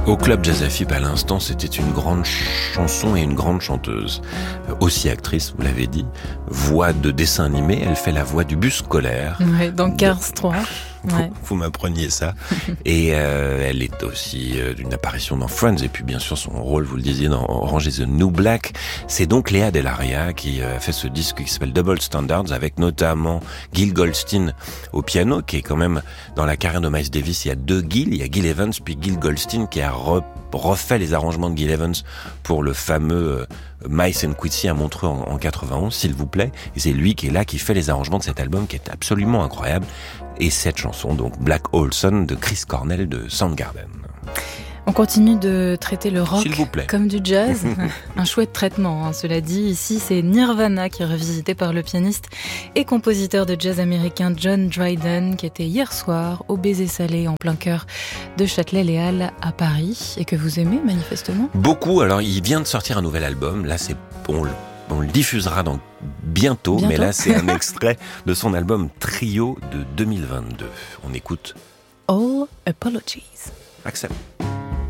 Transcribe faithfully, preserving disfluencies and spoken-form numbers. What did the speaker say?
Au Club Jazz F I P, à l'instant, c'était une grande chanson et une grande chanteuse. Aussi actrice, vous l'avez dit. Voix de dessin animé, elle fait la voix du bus scolaire. Ouais, dans Cars trois. Vous, Ouais. vous m'appreniez ça. Et euh, elle est aussi euh, d'une apparition dans Friends. Et puis bien sûr son rôle, vous le disiez, dans Orange is the New Black. C'est donc Léa Delaria qui a fait ce disque qui s'appelle Double Standards, avec notamment Gil Goldstein au piano, qui est quand même dans la carrière de Miles Davis. Il y a deux Gil, il y a Gil Evans puis Gil Goldstein qui a re- refait les arrangements de Gil Evans pour le fameux euh, Mice and Quincy à Montreux en, en quatre-vingt-onze, s'il vous plaît. Et c'est lui qui est là, qui fait les arrangements de cet album qui est absolument incroyable. Et cette chanson, donc Black Hole Sun de Chris Cornell de Soundgarden. On continue de traiter le rock S'il vous plaît. comme du jazz. Un chouette traitement, hein, cela dit. Ici, c'est Nirvana qui est revisité par le pianiste et compositeur de jazz américain John Dryden, qui était hier soir au Baiser Salé en plein cœur de Châtelet-Les-Halles à Paris et que vous aimez manifestement. Beaucoup. Alors, il vient de sortir un nouvel album. Là, c'est on le, on le diffusera dans bientôt, Bientôt. mais là, c'est un extrait de son album Trio de deux mille vingt-deux. On écoute All Apologies. Accept.